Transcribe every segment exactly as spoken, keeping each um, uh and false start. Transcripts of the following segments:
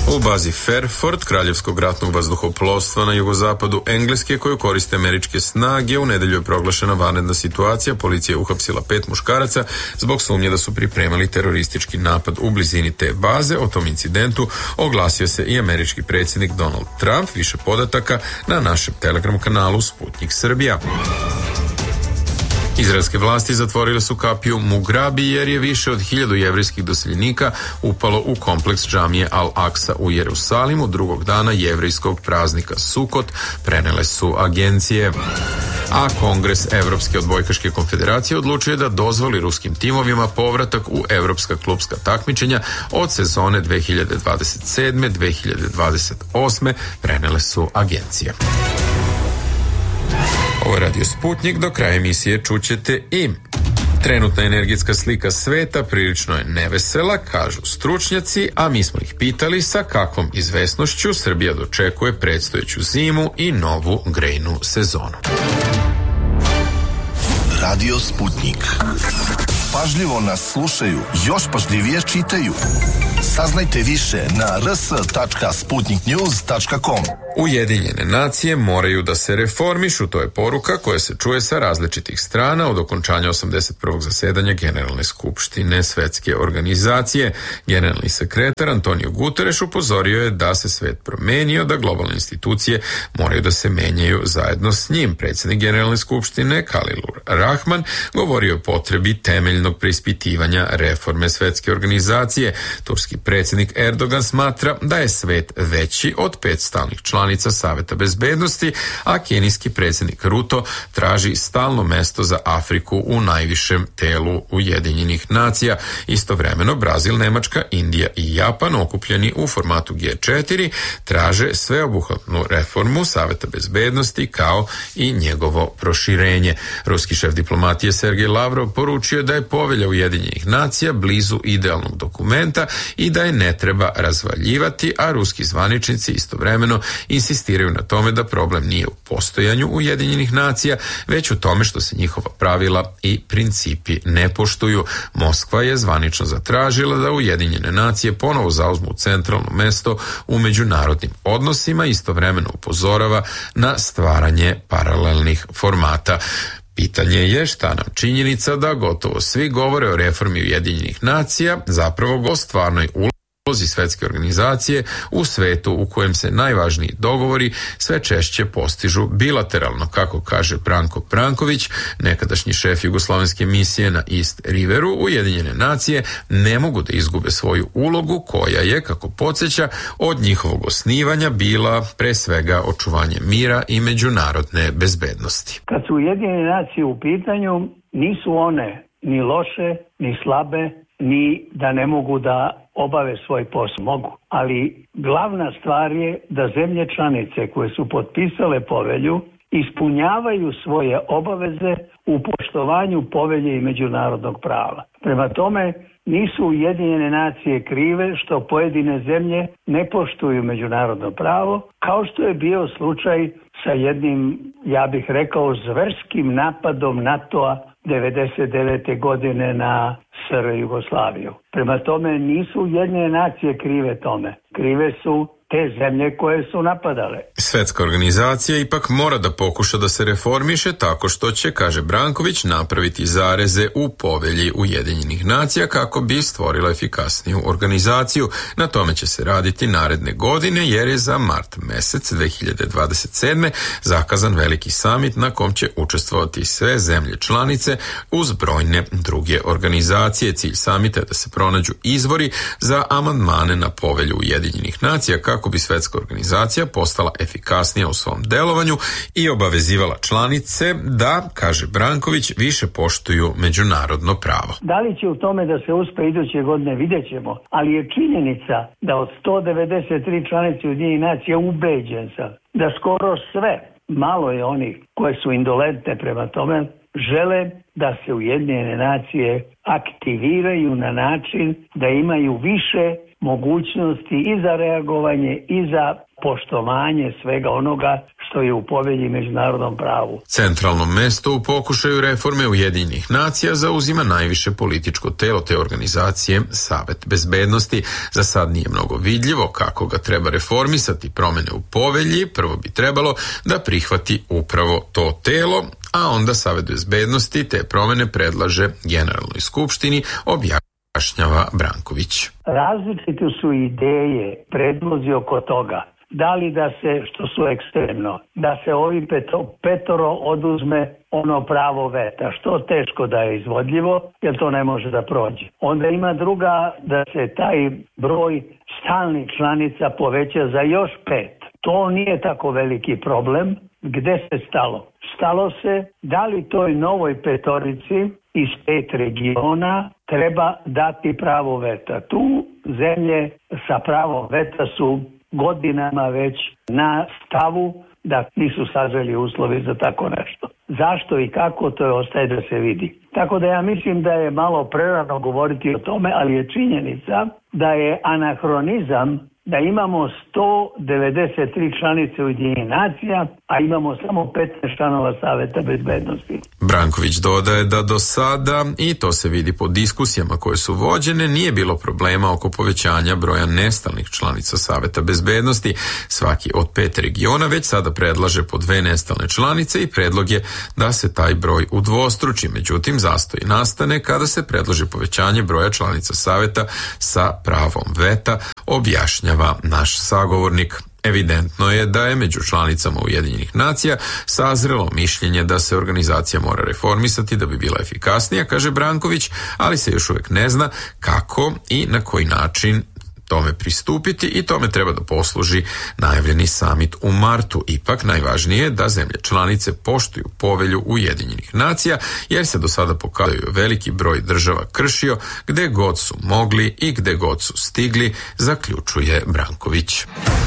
U bazi Fairford, kraljevskog ratnog vazduhoplovstva na jugozapadu Engleske, koju koriste američke snage, u nedelju je proglašena vanredna situacija. Policija je uhapsila pet muškaraca zbog sumnje da su pripremali teroristički napad u blizini te baze. O tom incidentu oglasio se i američki predsjednik Donald Trump. Više podataka na našem Telegram kanalu Sputnik Srbija. Izraelske vlasti zatvorile su kapiju Mugrabi jer je više od hiljadu jevrejskih doseljenika upalo u kompleks džamije Al-Aqsa u Jerusalimu drugog dana jevrejskog praznika Sukot, prenele su agencije. A Kongres Evropske odbojkaške konfederacije odlučio je da dozvoli ruskim timovima povratak u evropska klupska takmičenja od sezone dve hiljade dvadeset sedme dve hiljade dvadeset osme, prenele su agencije. Ovo je Radio Sputnik, do kraja emisije čućete i trenutna energetska slika sveta prilično je nevesela, kažu stručnjaci, a mi smo ih pitali sa kakvom izvesnošću Srbija dočekuje predstojeću zimu i novu grejnu sezonu. Radio Sputnik. Pažljivo nas slušaju, još pažljivije čitaju. Saznajte više na r s tačka sputnik news tačka com. Ujedinjene nacije moraju da se reformišu, to je poruka koja se čuje sa različitih strana od okončanja osamdeset prvog zasedanja Generalne skupštine Svetske organizacije. Generalni sekretar Antonio Guterres upozorio je da se svet promenio, da globalne institucije moraju da se menjaju zajedno s njim. Predsjednik Generalne skupštine Khalilur Rahman govorio o potrebi temeljnog preispitivanja reforme Svetske organizacije. Turski predsjednik Erdogan smatra da je svet veći od pet stalnih članica Saveta bezbednosti, a kenijski predsjednik Ruto traži stalno mesto za Afriku u najvišem telu Ujedinjenih nacija. Istovremeno Brazil, Nemačka, Indija i Japan, okupljeni u formatu G četiri, traže sveobuhvatnu reformu Saveta bezbednosti kao i njegovo proširenje. Ruski šef diplomatije Sergej Lavrov poručio da je povelja Ujedinjenih nacija blizu idealnog dokumenta i da je ne treba razvaljivati, a ruski zvaničnici istovremeno insistiraju na tome da problem nije u postojanju Ujedinjenih nacija, već u tome što se njihova pravila i principi ne poštuju. Moskva je zvanično zatražila da Ujedinjene nacije ponovo zauzmu centralno mesto u međunarodnim odnosima, istovremeno upozorava na stvaranje paralelnih formata. Pitanje je šta nam činjenica da gotovo svi govore o reformi Ujedinjenih nacija, zapravo o stvarnoj ulozi Svetske organizacije u svetu u kojem se najvažniji dogovori sve češće postižu bilateralno, kako kaže Branko Branković, nekadašnji šef jugoslovenske misije na East Riveru. Ujedinjene nacije ne mogu da izgube svoju ulogu koja je, kako podsjeća, od njihovog osnivanja bila pre svega očuvanje mira i međunarodne bezbednosti. Kad su Ujedinjene nacije u pitanju, nisu one ni loše, ni slabe, ni da ne mogu da obave svoj posao. Mogu. Ali glavna stvar je da zemlje članice koje su potpisale povelju ispunjavaju svoje obaveze u poštovanju povelje i međunarodnog prava. Prema tome, nisu Ujedinjene nacije krive što pojedine zemlje ne poštuju međunarodno pravo, kao što je bio slučaj sa jednim, ja bih rekao, zverskim napadom NATO-a devedeset devete godine na S R Jugoslaviju. Prema tome, nisu Ujedinjene nacije krive tome. Krive su te zemlje koje su napadale. Svetska organizacija ipak mora da pokuša da se reformiše tako što će, kaže Branković, napraviti zareze u povelji Ujedinjenih nacija kako bi stvorila efikasniju organizaciju. Na tome će se raditi naredne godine jer je za mart mesec dve hiljade dvadeset sedme zakazan veliki samit na kom će učestvovati sve zemlje članice uz brojne druge organizacije. Cilj samita je da se pronađu izvori za amandmane na povelju Ujedinjenih nacija kako kako bi Svetska organizacija postala efikasnija u svom delovanju i obavezivala članice da, kaže Branković, više poštuju međunarodno pravo. Da li će u tome da se uspe iduće godine, vidjet ćemo, ali je činjenica da od sto devedeset tri članice Ujedinjenih nacija, ubeđen sam da skoro sve, malo je onih koje su indolentne prema tome, žele da se Ujedinjene nacije aktiviraju na način da imaju više mogućnosti i za reagovanje i za poštovanje svega onoga što je u povelji međunarodnom pravu. Centralno mesto u pokušaju reforme Ujedinjenih nacija zauzima najviše političko telo te organizacije, Savet bezbednosti. Za sad nije mnogo vidljivo kako ga treba reformisati. Promene u povelji prvo bi trebalo da prihvati upravo to telo, a onda Savet bezbednosti te promene predlaže Generalnoj skupštini, objašnjava Branković. Različite su ideje, predlozi oko toga. Da li da se, što su ekstremno, da se ovi peto, petoro oduzme ono pravo veta, što teško da je izvodljivo, jer to ne može da prođe. Onda ima druga, da se taj broj stalnih članica poveća za još pet. To nije tako veliki problem. Gde se stalo? Stalo se da li toj novoj petorici iz pet regiona treba dati pravo veta. Tu zemlje sa pravom veta su godinama već na stavu da nisu sazreli uslovi za tako nešto. Zašto i kako, to je ostaje da se vidi. Tako da ja mislim da je malo prerano govoriti o tome, ali je činjenica da je anahronizam da imamo sto devedeset tri članice Ujedinjenih nacija, a imamo samo petnaest članova Saveta bezbednosti. Branković dodaje da do sada, i to se vidi po diskusijama koje su vođene, nije bilo problema oko povećanja broja nestalnih članica Saveta bezbednosti. Svaki od pet regiona već sada predlaže po dve nestalne članice i predlog je da se taj broj udvostruči. Međutim, zastoj nastane kada se predloži povećanje broja članica Saveta sa pravom veta, objašnjava naš sagovornik. Evidentno je da je među članicama Ujedinjenih nacija sazrelo mišljenje da se organizacija mora reformisati da bi bila efikasnija, kaže Branković, ali se još uvijek ne zna kako i na koji način tome pristupiti i tome treba da posluži najavljeni samit u martu. Ipak najvažnije je da zemlje članice poštuju povelju Ujedinjenih nacija, jer se do sada pokazuju veliki broj država kršio gde god su mogli i gde god su stigli, zaključuje Branković.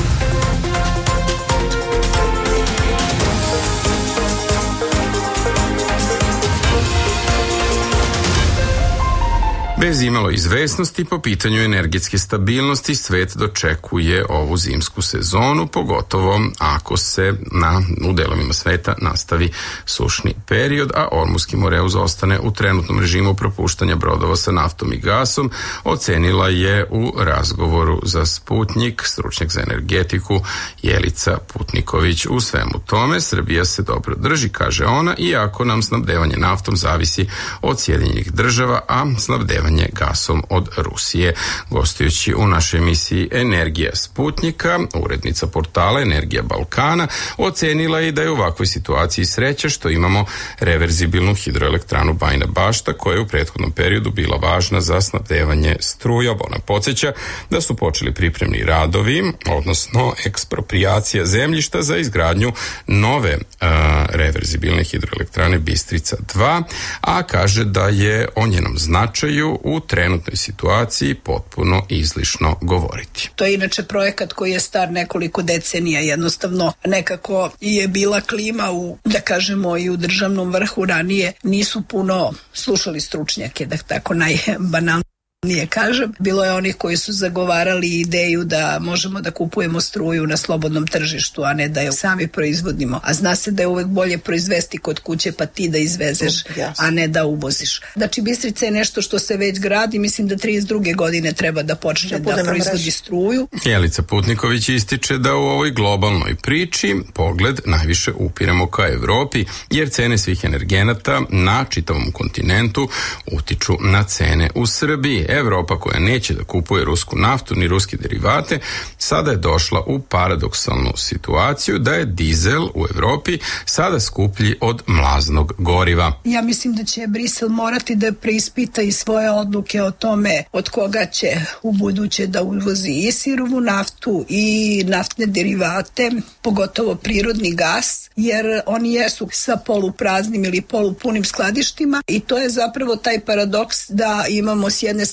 Bez imalo izvesnosti po pitanju energetske stabilnosti svet dočekuje ovu zimsku sezonu, pogotovo ako se na, u delovima sveta nastavi sušni period, a Ormuski Moreuz ostane u trenutnom režimu propuštanja brodova sa naftom i gasom, ocenila je u razgovoru za Sputnjik stručnjak za energetiku Jelica Putniković. U svemu tome Srbija se dobro drži, kaže ona, iako nam snabdevanje naftom zavisi od Sjedinjenih država, a snabdevanje gasom od Rusije. Gostujući u našoj emisiji Energija Sputnjika, urednica portala Energija Balkana ocenila je da je u ovakvoj situaciji sreća što imamo reverzibilnu hidroelektranu Bajina Bašta, koja je u prethodnom periodu bila važna za snabdevanje strujom. Ona podsjeća da su počeli pripremni radovi, odnosno eksproprijacija zemljišta za izgradnju nove uh, reverzibilne hidroelektrane Bistrica dva, a kaže da je o njenom značaju u trenutnoj situaciji potpuno izlišno govoriti. To je inače projekat koji je star nekoliko decenija, jednostavno nekako je bila klima u, da kažemo, i u državnom vrhu ranije, nisu puno slušali stručnjake, da tako najbanalnije nije kažem. Bilo je onih koji su zagovarali ideju da možemo da kupujemo struju na slobodnom tržištu, a ne da je sami proizvodimo. A zna se da je uvek bolje proizvesti kod kuće pa ti da izvezeš, a ne da uvoziš. Znači Bistrica je nešto što se već gradi, mislim da trideset druge godine treba da počne da, da proizvodi struju. Jelica Putniković ističe da u ovoj globalnoj priči pogled najviše upiremo ka Evropi, jer cene svih energenata na čitavom kontinentu utiču na cene u Srbiji. Evropa, koja neće da kupuje rusku naftu ni ruske derivate, sada je došla u paradoksalnu situaciju da je dizel u Evropi sada skuplji od mlaznog goriva. Ja mislim da će Brisel morati da preispita i svoje odluke o tome od koga će u buduće da uvozi i sirovu naftu i naftne derivate, pogotovo prirodni gas, jer oni jesu sa polupraznim ili polupunim skladištima i to je zapravo taj paradoks da imamo s jedne strane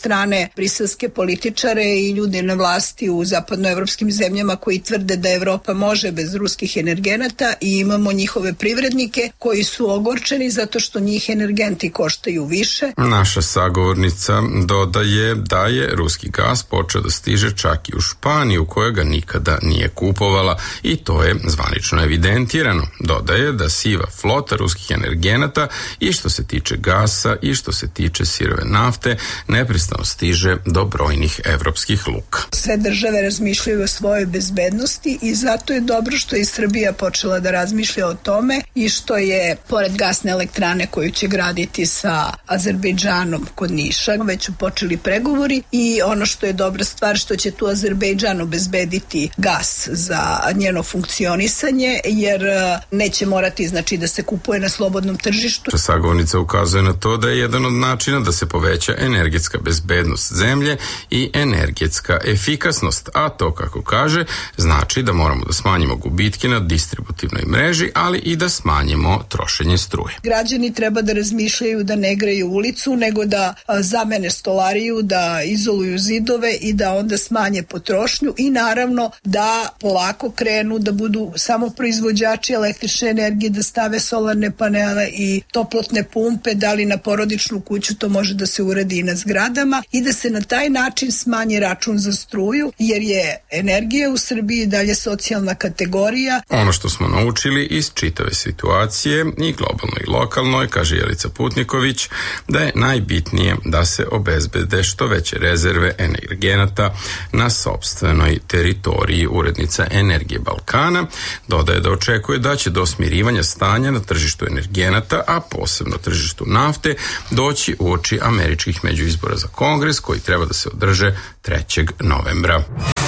strane briselske političare i ljude na vlasti u zapadnoevropskim zemljama koji tvrde da Evropa može bez ruskih energenata i imamo njihove privrednike koji su ogorčeni zato što njih energenti koštaju više. Naša sagovornica dodaje da je ruski gas počeo da stiže čak i u Španiju koja ga nikada nije kupovala i to je zvanično evidentirano. Dodaje da siva flota ruskih energenata i što se tiče gasa i što se tiče sirove nafte neprestano stiže do brojnih evropskih luka. Sve države razmišljaju o svojoj bezbednosti i zato je dobro što je Srbija počela da razmišlja o tome i što je pored gasne elektrane koju će graditi sa Azerbejdžanom kod Niša već su počeli pregovori i ono što je dobra stvar što će tu Azerbejdžan obezbediti gas za njeno funkcionisanje jer neće morati znači da se kupuje na slobodnom tržištu. Sagovornica ukazuje na to da je jedan od načina da se poveća energetska bezbednost zemlje i energetska efikasnost, a to kako kaže znači da moramo da smanjimo gubitke na distributivnoj mreži, ali i da smanjimo trošenje struje. Građani treba da razmišljaju da ne greju ulicu, nego da zamene stolariju, da izoluju zidove i da onda smanje potrošnju i naravno da polako krenu da budu samo proizvođači električne energije, da stave solarne panele i toplotne pumpe, da li na porodičnu kuću, to može da se uradi i na zgradama i da se na taj način smanji račun za struju, jer je energija u Srbiji dalje socijalna kategorija. Ono što smo naučili iz čitave situacije i globalno i lokalno, kaže Jelica Putniković, da je najbitnije da se obezbede što veće rezerve energenata na sopstvenoj teritoriji. Urednica Energije Balkana dodaje da očekuje da će do smirivanja stanja na tržištu energenata, a posebno tržištu nafte, doći uoči američkih međuizbora za Kongres koji treba da se održe trećeg novembra.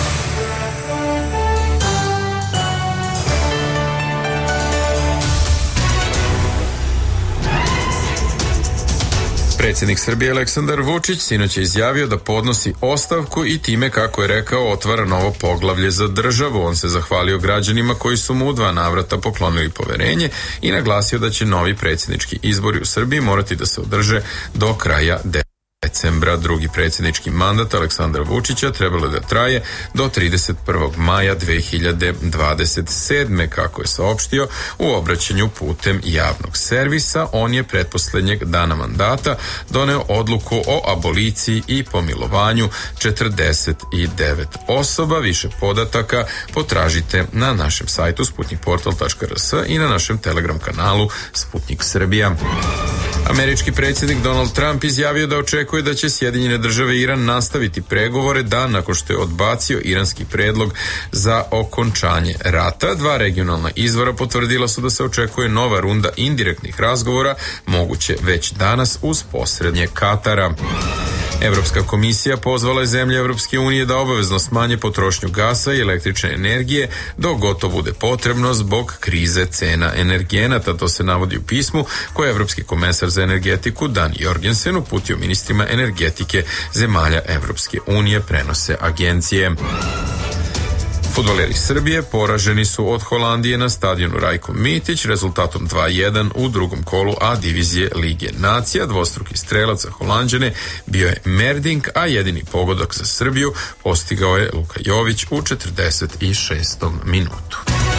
Predsjednik Srbije Aleksandar Vučić sinoć je izjavio da podnosi ostavku i time, kako je rekao, otvara novo poglavlje za državu. On se zahvalio građanima koji su mu u dva navrata poklonili poverenje i naglasio da će novi predsjednički izbori u Srbiji morati da se održe do kraja decembra. Drugi predsjednički mandat Aleksandra Vučića trebalo da traje do trideset prvog maja dve hiljade dvadeset sedme. Kako je saopštio u obraćanju putem javnog servisa, on je pretposlednjeg dana mandata doneo odluku o aboliciji i pomilovanju četrdeset devet osoba. Više podataka potražite na našem sajtu sputnik portal tačka r s i na našem Telegram kanalu Sputnik Srbija. Američki predsjednik Donald Trump izjavio da očekuje da će Sjedinjene države i Iran nastaviti pregovore dan nakon što je odbacio iranski predlog za okončanje rata. Dva regionalna izvora potvrdila su da se očekuje nova runda indirektnih razgovora, moguće već danas uz posrednje Katara. Evropska komisija pozvala je zemlje Evropske unije da obavezno smanje potrošnju gasa i električne energije dok gotovo bude potrebno zbog krize cena energenata. To se navodi u pismu koje je Evropski komesar za energetiku Dan Jorgensen uputio ministrima energetike zemalja Evropske unije, prenose agencije. Fudbaleri Srbije poraženi su od Holandije na stadionu Rajko Mitić rezultatom dva jedan u drugom kolu A divizije Lige nacija. Dvostruki strelac za Holanđane bio je Merdink, a jedini pogodak za Srbiju postigao je Luka Jović u četrdeset šestom minutu.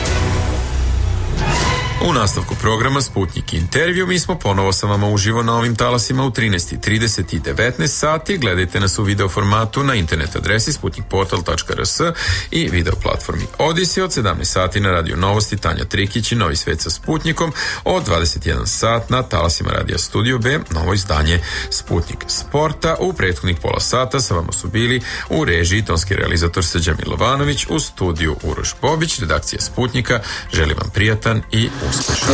U nastavku programa Sputnik intervju mi smo ponovo sa vama uživo na ovim talasima u trinaest i trideset i devetnaest sati. Gledajte nas u video formatu na internet adresi sputnik portal tačka r s i video platformi Odisi. Od sedamnaest sati na Radio Novosti Tanja Trikić i Novi svet sa Sputnikom. Od dvadeset jedan sat na talasima Radija Studio B novo izdanje Sputnik Sporta. U prethodnih pola sata sa vama su bili u režiji tonski realizator Srđan Milovanović, u studiju Uroš Bobić, redakcija Sputnika. Želim vam prijatan i uspešan